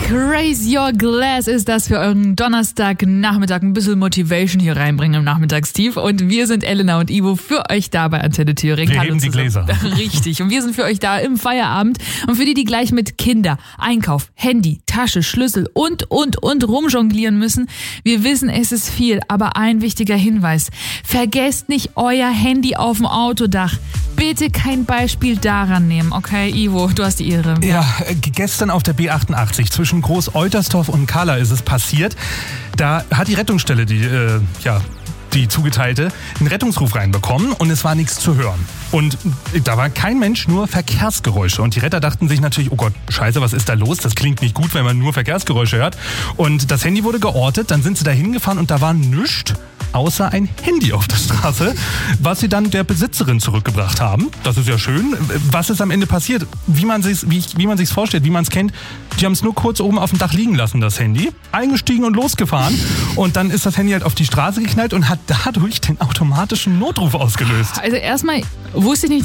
Raise Your Glass ist das für euren Donnerstagnachmittag. Ein bisschen Motivation hier reinbringen im Nachmittagstief. Und wir sind Elena und Ivo für euch da bei Antenne Thüringen. Wir heben die Gläser. Richtig. Und wir sind für euch da im Feierabend. Und für die gleich mit Kinder, Einkauf, Handy, Tasche, Schlüssel und rumjonglieren müssen. Wir wissen, es ist viel. Aber ein wichtiger Hinweis. Vergesst nicht euer Handy auf dem Autodach. Bitte kein Beispiel daran nehmen, okay, Ivo? Du hast die Ehre. Ja, gestern auf der B88 zwischen Groß-Euterstorf und Kala ist es passiert. Da hat die Rettungsstelle, die zugeteilte, einen Rettungsruf reinbekommen und es war nichts zu hören. Und da war kein Mensch, nur Verkehrsgeräusche. Und die Retter dachten sich natürlich, oh Gott, scheiße, was ist da los? Das klingt nicht gut, wenn man nur Verkehrsgeräusche hört. Und das Handy wurde geortet, dann sind sie da hingefahren und da war nichts außer ein Handy auf der Straße, was sie dann der Besitzerin zurückgebracht haben. Das ist ja schön. Was ist am Ende passiert? Wie man sich's vorstellt, wie man es kennt. Die haben es nur kurz oben auf dem Dach liegen lassen, das Handy. Eingestiegen und losgefahren. Und dann ist das Handy halt auf die Straße geknallt und hat dadurch den automatischen Notruf ausgelöst. Also erstmal wusste ich nicht,